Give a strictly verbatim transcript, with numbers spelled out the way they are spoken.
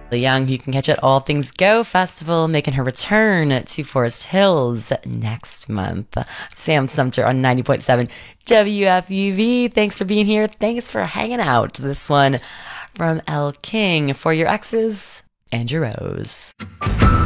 Young, who you can catch at All Things Go Festival, making her return to Forest Hills next month. Sam Sumter on ninety point seven W F U V. Thanks for being here. Thanks for hanging out. This one from Elle King, For Your Exes and Your O's.